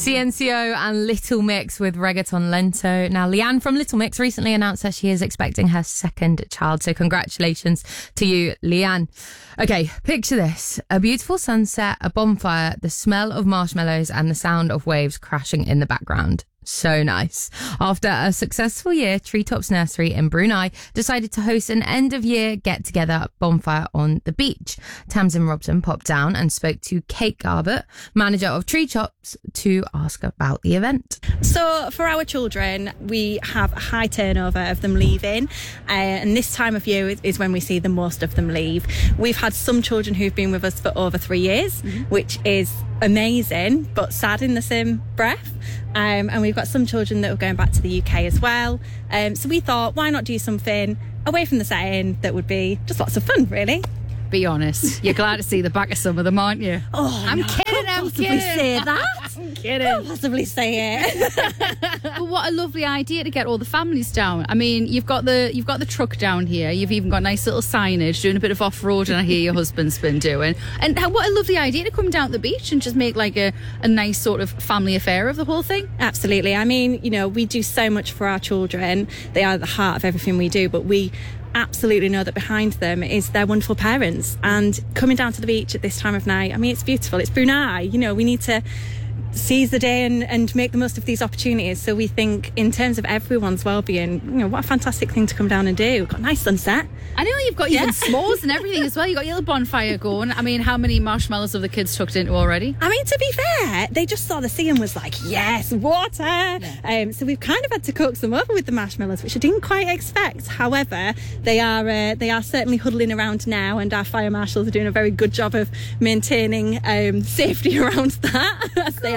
CNCO and Little Mix with Reggaeton Lento. Now, Leanne from Little Mix recently announced that she is expecting her second child. So congratulations to you, Leanne. Okay, picture this. A beautiful sunset, a bonfire, the smell of marshmallows and the sound of waves crashing in the background. So nice. After a successful year, Treetops Nursery in Brunei decided to host an end-of-year get-together bonfire on the beach. Tamsin Robson popped down and spoke to Kate Garbett, manager of Treetops, to ask about the event. So for our children, we have a high turnover of them leaving, and this time of year is when we see the most of them leave. We've had some children who've been with us for over 3 years, which is amazing, but sad in the same breath. And we've got some children that are going back to the UK as well. So we thought, why not do something away from the setting that would be just lots of fun, really. Be honest, you're glad to see the back of some of them, aren't you? Oh, I'm kidding, I'm kidding. Say that. I'm kidding. Can't possibly say it. But what a lovely idea to get all the families down. I mean, you've got the truck down here. You've even got nice little signage, doing a bit of off-road, and I hear your husband's been doing. And what a lovely idea to come down to the beach and just make like a nice sort of family affair of the whole thing. Absolutely. I mean, you know, we do so much for our children. They are the heart of everything we do, but we absolutely know that behind them is their wonderful parents. And coming down to the beach at this time of night, I mean, it's beautiful. It's Brunei. You know, we need to seize the day and make the most of these opportunities. So we think in terms of everyone's well-being, you know, what a fantastic thing to come down and do. We've got a nice sunset. I know you've got even s'mores and everything as well. You've got your little bonfire going. I mean, how many marshmallows have the kids tucked into already? I mean, to be fair, they just saw the sea and was like, yes, water. Yeah. So we've kind of had to coax them over with the marshmallows, which I didn't quite expect. However, they are certainly huddling around now, and our fire marshals are doing a very good job of maintaining safety around that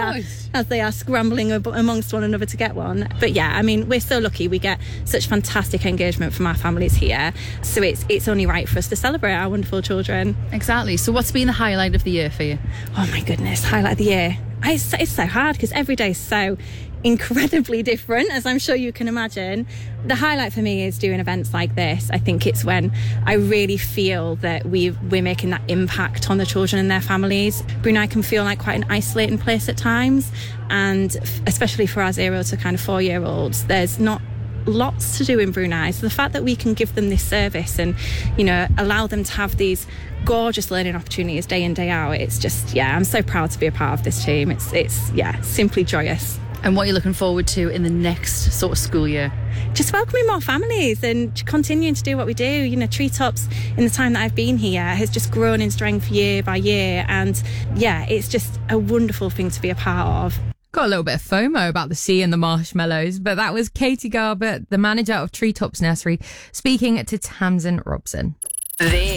as they are scrambling amongst one another to get one. But yeah, I mean, we're so lucky. We get such fantastic engagement from our families here. So it's only right for us to celebrate our wonderful children. Exactly. So what's been the highlight of the year for you? Oh my goodness, highlight of the year. It's so hard because every day is so incredibly different, as I'm sure you can imagine. The highlight for me is doing events like this. I think it's when I really feel that we're making that impact on the children and their families. Brunei can feel like quite an isolating place at times, and especially for our 0 to kind of 4-year-olds, there's not lots to do in Brunei. So the fact that we can give them this service and, you know, allow them to have these gorgeous learning opportunities day in, day out, it's just, yeah, I'm so proud to be a part of this team. It's simply joyous. And what are you looking forward to in the next sort of school year? Just welcoming more families and continuing to do what we do. You know, Treetops, in the time that I've been here, has just grown in strength year by year. And yeah, it's just a wonderful thing to be a part of. Got a little bit of FOMO about the sea and the marshmallows, but that was Katie Garbett, the manager of Treetops Nursery, speaking to Tamsin Robson.